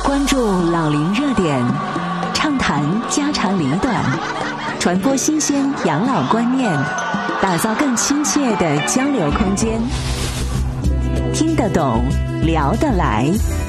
关注老龄热点，畅谈家长里短，传播新鲜养老观念，打造更亲切的交流空间。听得懂，聊得来。